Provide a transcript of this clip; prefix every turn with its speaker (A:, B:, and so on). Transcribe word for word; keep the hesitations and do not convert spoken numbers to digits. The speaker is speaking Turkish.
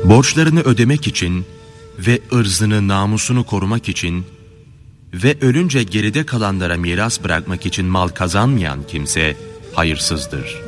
A: Borçlarını ödemek için ve ırzını, namusunu korumak için ve ölünce geride kalanlara miras bırakmak için mal kazanmayan kimse hayırsızdır.